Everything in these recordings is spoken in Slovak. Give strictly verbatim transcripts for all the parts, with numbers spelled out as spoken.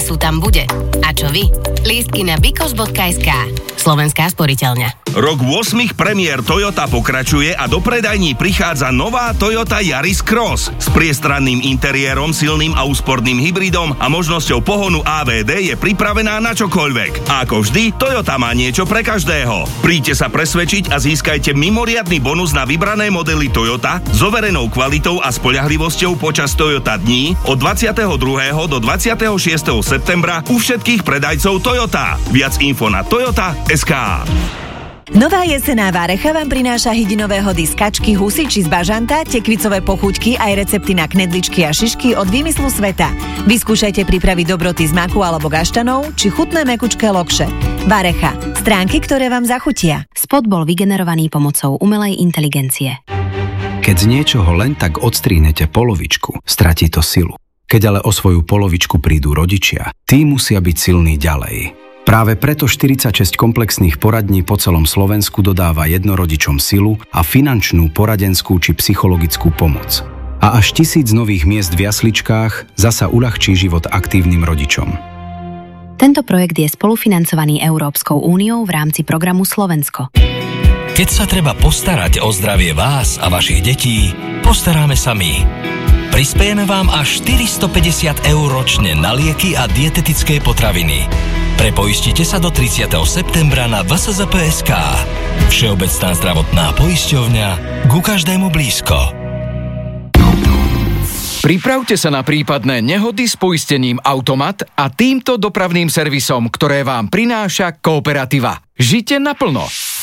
sú tam bude. A čo vy? Lístky na bikos bodka es ká. Slovenská sporiteľňa. Rok ôsmich premiér Toyota pokračuje a do predajní prichádza nová Toyota Yaris Cross. S priestranným interiérom, silným a úsporným hybridom a možnosťou pohonu á vé dé je pripravená na čokoľvek. A ako vždy, Toyota má niečo pre každého. Príďte sa presvedčiť a získajte mimoriadny bonus na vybrané modely Toyota s overenou kvalitou a spoľahlivosťou počas Toyota dní od dvadsiateho druhého do dvadsiateho šiesteho septembra u všetkých predajcov Toyota. Viac info na toyota bodka es ká. Nová jesená várecha vám prináša hydinové hody z kačky, husy či z bažanta, tekvicové pochuťky aj recepty na knedličky a šišky od výmyslu sveta. Vyskúšajte pripraviť dobroty z maku alebo gaštanov či chutné mekučké lokše. Várecha. Stránky, ktoré vám zachutia. Spot bol vygenerovaný pomocou umelej inteligencie. Keď z niečoho len tak odstrihnete polovičku, stratí to silu. Keď ale o svoju polovičku prídu rodičia, tí musia byť silní ďalej. Práve preto štyridsaťšesť komplexných poradní po celom Slovensku dodáva jednorodičom silu a finančnú, poradenskú či psychologickú pomoc. A až tisíc nových miest v jasličkách zasa uľahčí život aktívnym rodičom. Tento projekt je spolufinancovaný Európskou úniou v rámci programu Slovensko. Keď sa treba postarať o zdravie vás a vašich detí, postaráme sa my. Prispiejeme vám až štyristopäťdesiat eur ročne na lieky a dietetické potraviny. Prepoistite sa do tridsiateho septembra na vé es zet pé bodka es ká. Všeobecná zdravotná poisťovňa, ku každému blízko. Pripravte sa na prípadné nehody s poistením Automat a týmto dopravným servisom, ktoré vám prináša Kooperativa. Žite naplno.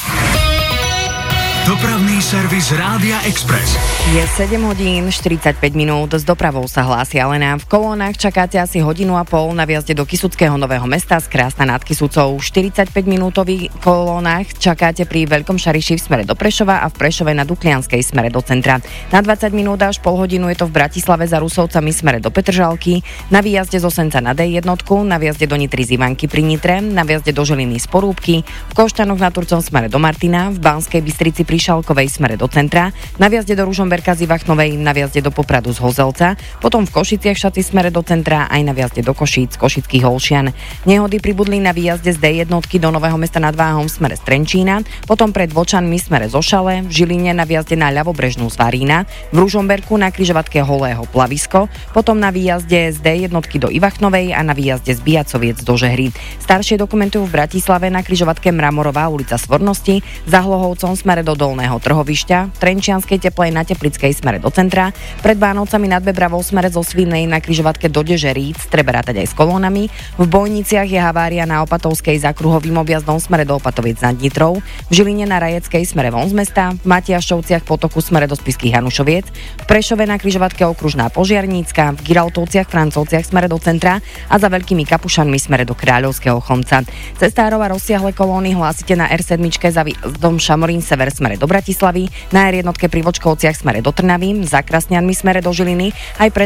Dopravný servis Rádia Express. Je sedem hodín štyridsaťpäť minút, s dopravou sa hlási Alena. V kolónach čakáte asi hodinu a pol na vjazde do Kysuckého Nového Mesta z Krásna nad Kysucou. štyridsaťpäť minútových kolónach čakáte pri Veľkom Šariši v smere do Prešova a v Prešove na Duklianskej smere do centra. Na dvadsať minút až pol hodinu je to v Bratislave za Rusovcami smere do Petržalky, na výjazde zo Senca na dé jeden, na vjazde do Nitry z Ivanky pri Nitre, na vjazde do Žiliny z Porúbky, v Koštanoch nad Turcom smere do Martina, v Banskej Bystrici pri Šalkovej smere do centra, na vjazde do Ružomberka z Ivachnovej, na vjazde do Popradu z Hozelca, potom v Košiciach Šaci smere do centra, aj na vjazde do Košíc, Košických Holšian. Nehody pribudli na výjazde z dé jeden do Nového Mesta nad Váhom smere z Trenčína, potom pred Vočanmi smere zo Šale, v Žiline na vjazde na ľavobrežnú z Varína, v Ružomberku na križovatke Holého Plavisko, potom na výjazde z dé jeden do Ivachnovej a na výjazde z Bijacoviec do Žehry. Staršie dokumentujú v Bratislave na križovatke Mramorová ulica Svornosti, za Hlohovcom smere do Dolného Trhovišťa, v Trenčianskej Teplej na Teplickej smere do centra, pred Bánovcami nad Bebravou smere zo Svinej na križovatke do Dežeríc, treba rátať aj s kolónami, v Bojniciach je havária na Opatovskej za kruhovým objazdom smere do Opatoviec nad Nitrou, v Žiline na Rajeckej smere von z mesta, v Matiašovciach potoku smere do Spišských Hanušoviec, v Prešove na križovatke Okružná Požiarnícka, v Giraltovciach Francovciach smere do centra a za Veľkými Kapušanmi smere do Kráľovského Chlmca. Cestárov a rozsiahle kolóny hlásite na er sedem za výjazdom Šamorín sever smere do Bratislavy, na er jeden pri Vočkovciach smere do Trnavy, za Krasňanmi smere do Žiliny, aj pre